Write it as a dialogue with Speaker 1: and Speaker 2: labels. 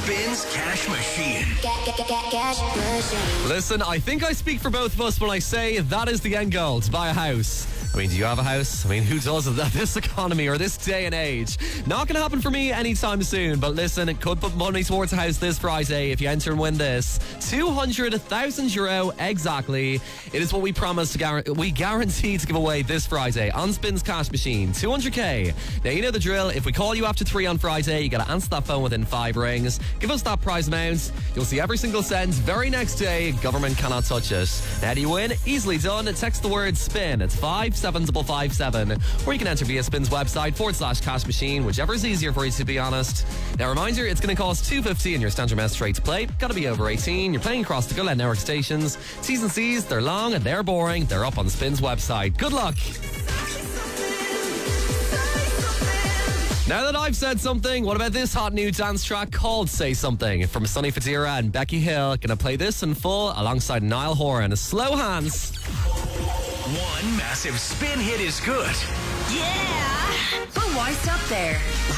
Speaker 1: Spins Cash Machine.
Speaker 2: Cash machine.
Speaker 3: Listen, I think I speak for both of us when I say that is the end goal, to buy a house. I mean, do you have a house? I mean, who doesn't at this economy or this day and age? Not going to happen for me anytime soon, but listen, it could put money towards a house this Friday if you enter and win this. €200,000 exactly. It is what we promised we guarantee to give away this Friday on Spins Cash Machine. 200k. Now, you know the drill. If we call you after 3 on Friday, you got to answer that phone within 5 rings. Give us that prize amount. You'll see every single cent. Very next day, government cannot touch it. Now, how do you win? Easily done. Text the word SPIN. It's 57557. Or you can enter via Spin's website /cash machine, whichever is easier for you, to be honest. Now, reminder, it's going to cost $2.50 in your standard message rate to play. Got to be over 18. You're playing across the Go Let Network stations. T's and C's, they're long and they're boring. They're up on Spin's website. Good luck. Now that I've said something, what about this hot new dance track called Say Something from Sonny Fodera and Becky Hill? Gonna play this in full alongside Niall Horan. Slow Hands.
Speaker 1: One massive spin hit is good.
Speaker 4: Yeah! But why stop there?